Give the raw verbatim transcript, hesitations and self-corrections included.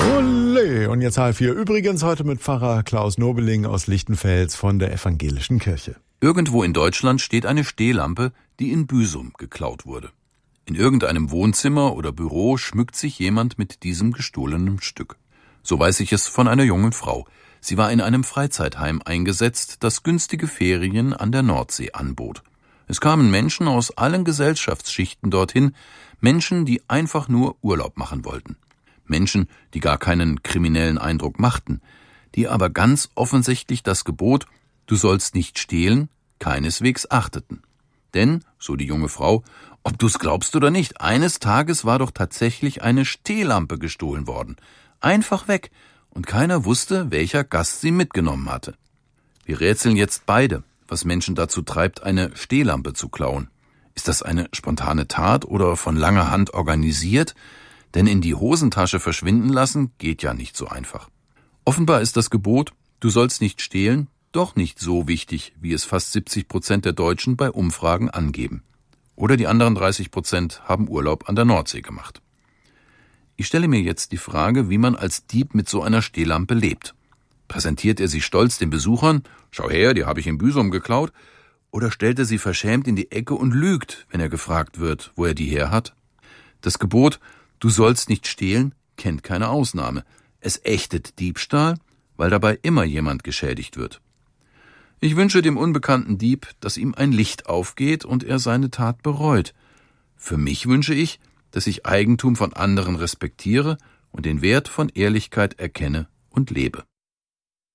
Ole, und jetzt halb vier. Übrigens heute mit Pfarrer Klaus Nobeling aus Lichtenfels von der Evangelischen Kirche. Irgendwo in Deutschland steht eine Stehlampe, die in Büsum geklaut wurde. In irgendeinem Wohnzimmer oder Büro schmückt sich jemand mit diesem gestohlenen Stück. So weiß ich es von einer jungen Frau. Sie war in einem Freizeitheim eingesetzt, das günstige Ferien an der Nordsee anbot. Es kamen Menschen aus allen Gesellschaftsschichten dorthin, Menschen, die einfach nur Urlaub machen wollten. Menschen, die gar keinen kriminellen Eindruck machten, die aber ganz offensichtlich das Gebot, du sollst nicht stehlen, keineswegs achteten. Denn, so die junge Frau, ob du's glaubst oder nicht, eines Tages war doch tatsächlich eine Stehlampe gestohlen worden. Einfach weg, und keiner wusste, welcher Gast sie mitgenommen hatte. Wir rätseln jetzt beide, was Menschen dazu treibt, eine Stehlampe zu klauen. Ist das eine spontane Tat oder von langer Hand organisiert? Denn in die Hosentasche verschwinden lassen geht ja nicht so einfach. Offenbar ist das Gebot, du sollst nicht stehlen, doch nicht so wichtig, wie es fast siebzig Prozent der Deutschen bei Umfragen angeben. Oder die anderen dreißig Prozent haben Urlaub an der Nordsee gemacht. Ich stelle mir jetzt die Frage, wie man als Dieb mit so einer Stehlampe lebt. Präsentiert er sie stolz den Besuchern, schau her, die habe ich in Büsum geklaut, oder stellt er sie verschämt in die Ecke und lügt, wenn er gefragt wird, wo er die her hat? Das Gebot, du sollst nicht stehlen, kennt keine Ausnahme. Es ächtet Diebstahl, weil dabei immer jemand geschädigt wird. Ich wünsche dem unbekannten Dieb, dass ihm ein Licht aufgeht und er seine Tat bereut. Für mich wünsche ich, dass ich Eigentum von anderen respektiere und den Wert von Ehrlichkeit erkenne und lebe.